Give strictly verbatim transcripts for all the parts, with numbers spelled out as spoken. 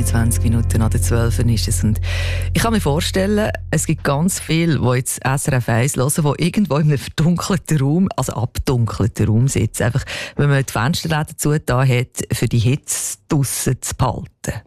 vierundzwanzig Minuten nach der zwölf ist es. Und ich kann mir vorstellen, es gibt ganz viele, die jetzt S R F eins hören, die irgendwo in einem verdunkelten Raum, also abdunkelten Raum sitzen. Einfach, wenn man die Fensterläden zugetan hat, für die Hitze draussen zu behalten.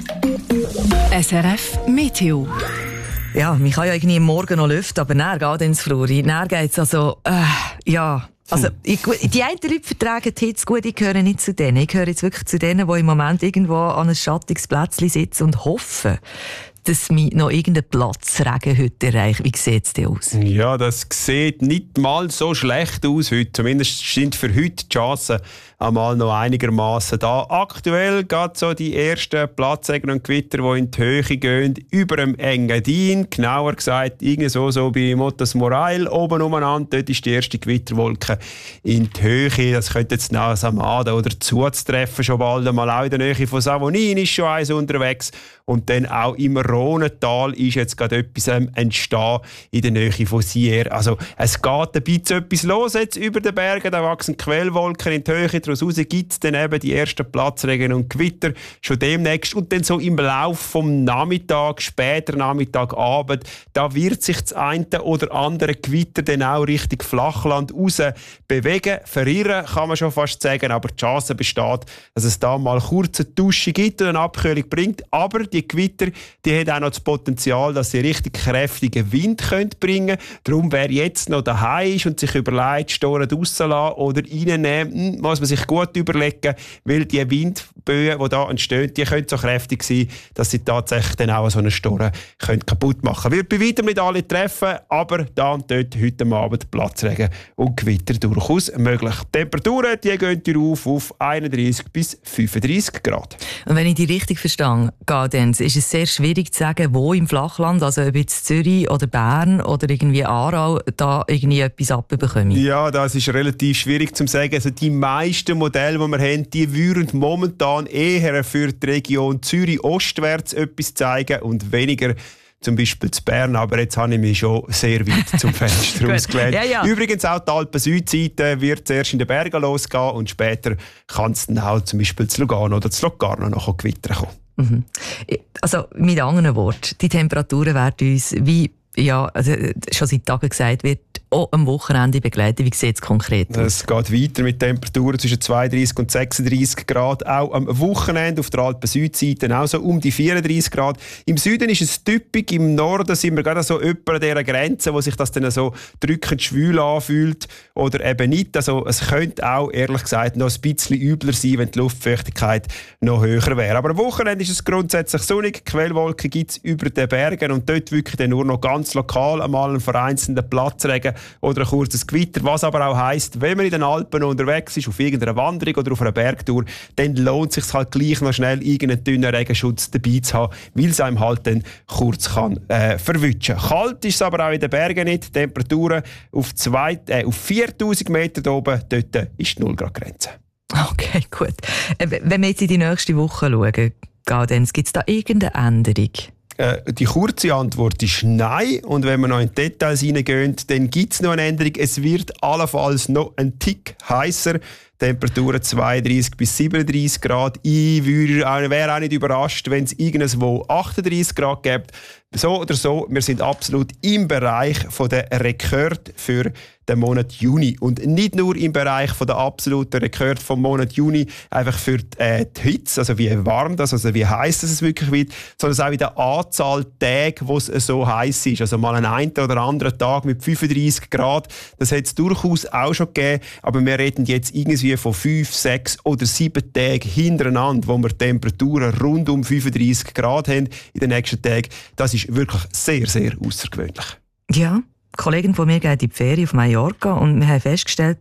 S R F Meteo. Ja, man kann ja irgendwie morgen noch lüften, aber näher geht ins Fluri. Näher geht es also, äh, ja... Also, ich, die einen Leute vertragen die Hitze gut, ich gehöre nicht zu denen. Ich gehöre jetzt wirklich zu denen, die im Moment irgendwo an einem schattiges Plätzchen sitzen und hoffen, dass mich noch irgendein Platzregen heute erreicht. Wie sieht es denn aus? Ja, das sieht nicht mal so schlecht aus heute. Zumindest sind für heute die Chancen einmal noch einigermaßen da. Aktuell geht so die ersten Platzregen und Gewitter, die in die Höhe gehen, über dem Engadin. Genauer gesagt, irgendwie so, so bei Motas Morail oben umeinander. Dort ist die erste Gewitterwolke in die Höhe. Das könnte jetzt nach Samada oder zuzutreffen. Schon bald einmal auch in der Nähe von Savonin ist schon eins unterwegs. Und dann auch im Rhonental ist jetzt gerade etwas ähm, entstehen in der Nähe von Sierre. Also es geht ein bisschen etwas los jetzt über den Bergen. Da wachsen Quellwolken in die Höhe. Daraus gibt es dann eben die ersten Platzregen und Gewitter schon demnächst. Und dann so im Laufe vom Nachmittag, später Nachmittag, Abend, da wird sich das eine oder andere Gewitter dann auch Richtung Flachland raus bewegen. Verirren kann man schon fast sagen, aber die Chance besteht, dass es da mal kurze Dusche gibt und eine Abkühlung bringt. Aber die Gewitter, die haben auch noch das Potenzial, dass sie richtig kräftigen Wind können bringen können. Darum, wer jetzt noch daheim ist und sich überlegt, Storen rauslassen oder reinnehmen, muss man sich gut überlegen, weil die Windböen, die da entstehen, die können so kräftig sein, dass sie tatsächlich dann auch so einen Storen kaputt machen können. Wird bei weitem nicht alle treffen, aber da und dort heute Abend Platzregen und Gewitter durchaus möglich. Die Temperaturen die gehen auf auf einunddreissig bis fünfunddreissig Grad. Und wenn ich die richtig verstehe, Gadenz, ist es sehr schwierig zu sagen, wo im Flachland, also ob jetzt Zürich oder Bern oder irgendwie Aarau, da irgendwie etwas abbekomme. Ja, das ist relativ schwierig zu sagen. Also die meisten Modelle, die wir haben, die würden momentan eher für die Region Zürich ostwärts etwas zeigen und weniger zum Beispiel zu Bern, aber jetzt habe ich mich schon sehr weit zum Fenster ausgewählt. Ja, ja. Übrigens auch die Alpen-Südseite wird zuerst in den Bergen losgehen und später kann es dann auch zum Beispiel zu Lugano oder zu Locarno noch Gewitter kommen. Mhm. Also mit anderen Worten, die Temperaturen werden uns, wie ja, also schon seit Tagen gesagt wird, auch am Wochenende begleiten. Wie sieht es konkret aus? Es geht weiter mit Temperaturen zwischen zweiunddreissig und sechsunddreissig Grad. Auch am Wochenende auf der Alpen-Südseite auch so um die vierunddreissig Grad. Im Süden ist es typisch, im Norden sind wir gerade so etwa an dieser Grenze, wo sich das dann so drückend schwül anfühlt oder eben nicht. Also es könnte auch, ehrlich gesagt, noch ein bisschen übler sein, wenn die Luftfeuchtigkeit noch höher wäre. Aber am Wochenende ist es grundsätzlich sonnig. Quellwolken gibt es über den Bergen und dort wirklich dann nur noch ganz lokal einmal einen vereinzelten Platzregen oder ein kurzes Gewitter, was aber auch heisst, wenn man in den Alpen unterwegs ist, auf irgendeiner Wanderung oder auf einer Bergtour, dann lohnt es sich halt gleich noch schnell irgendeinen dünnen Regenschutz dabei zu haben, weil es einem halt dann kurz kann, äh, verwutschen. Kalt ist es aber auch in den Bergen nicht. Temperaturen auf, zwei, äh, auf viertausend Meter da oben, dort ist die null Grad Grenze. Okay, gut. Wenn wir jetzt in die nächste Woche schauen, Gadenz, gibt es da irgendeine Änderung? Die kurze Antwort ist nein. Und wenn wir noch in die Details hineingehen, dann gibt es noch eine Änderung. Es wird allenfalls noch ein Tick heißer. Temperaturen zweiunddreissig bis siebenunddreissig Grad. Ich wäre auch nicht überrascht, wenn es irgendwo achtunddreissig Grad gibt. So oder so, wir sind absolut im Bereich der Rekord für den Monat Juni. Und nicht nur im Bereich der absoluten Rekord vom Monat Juni, einfach für die, äh, die Hitze, also wie warm das, also wie heiß das es wirklich wird, sondern auch in der Anzahl Tage, wo es so heiß ist. Also mal einen einen oder anderen Tag mit fünfunddreissig Grad, das hat es durchaus auch schon gegeben, aber wir reden jetzt irgendwie von fünf, sechs oder sieben Tagen hintereinander, wo wir Temperaturen rund um fünfunddreissig Grad haben in den nächsten Tagen. Das ist wirklich sehr, sehr außergewöhnlich. Ja, eine Kollegin von mir geht in die Ferien auf Mallorca und wir haben festgestellt,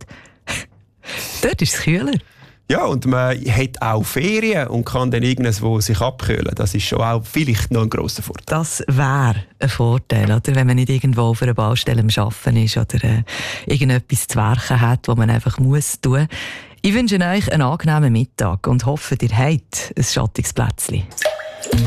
dort ist es kühler. Ja, und man hat auch Ferien und kann dann irgendwo sich abkühlen. Das ist schon auch vielleicht noch ein grosser Vorteil. Das wäre ein Vorteil, oder? Wenn man nicht irgendwo auf einer Baustelle am Arbeiten ist oder äh, irgendetwas zu werken hat, das man einfach muss tun. Ich wünsche euch einen angenehmen Mittag und hoffe, ihr habt ein schattiges Plätzchen.